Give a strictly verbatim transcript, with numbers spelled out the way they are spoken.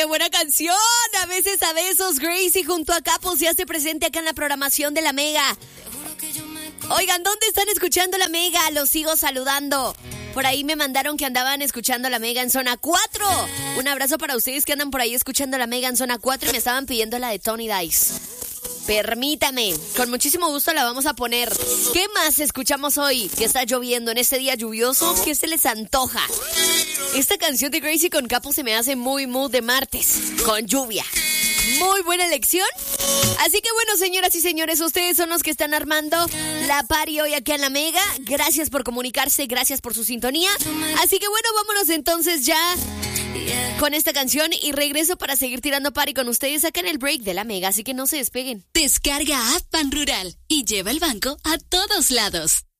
qué buena canción. A veces a besos, Gracie junto a Capos ya se presente acá en la programación de La Mega. Oigan, ¿dónde están escuchando La Mega? Los sigo saludando. Por ahí me mandaron que andaban escuchando La Mega en Zona cuatro. Un abrazo para ustedes que andan por ahí escuchando La Mega en Zona cuatro y me estaban pidiendo la de Tony Dice. Permítame, con muchísimo gusto la vamos a poner. ¿Qué más escuchamos hoy? Que está lloviendo en este día lluvioso. ¿Qué se les antoja? Esta canción de Gracie con Capo se me hace muy mood de martes, con lluvia. Muy buena elección. Así que bueno, señoras y señores, ustedes son los que están armando la party hoy aquí en La Mega. Gracias por comunicarse, gracias por su sintonía. Así que bueno, vámonos entonces ya con esta canción y regreso para seguir tirando party con ustedes acá en el break de La Mega, así que no se despeguen. Descarga App Pan Rural y lleva el banco a todos lados.